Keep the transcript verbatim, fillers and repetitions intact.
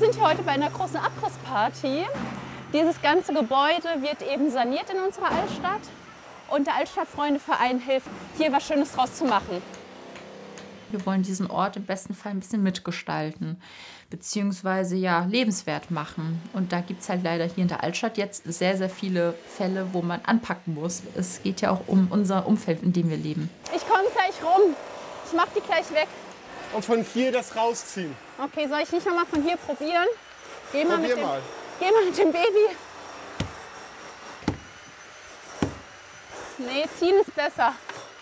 sind hier heute bei einer großen Abrissparty. Dieses ganze Gebäude wird eben saniert in unserer Altstadt und der Altstadtfreunde-Verein hilft, hier was Schönes draus zu machen. Wir wollen diesen Ort im besten Fall ein bisschen mitgestalten, beziehungsweise ja, lebenswert machen. Und da gibt es halt leider hier in der Altstadt jetzt sehr, sehr viele Fälle, wo man anpacken muss. Es geht ja auch um unser Umfeld, in dem wir leben. Ich komme gleich rum. Ich mache die gleich weg. Und von hier das rausziehen. Okay, soll ich nicht noch mal von hier probieren? Geh mal, Probier mit dem, mal. Geh mal mit dem Baby. Nee, ziehen ist besser.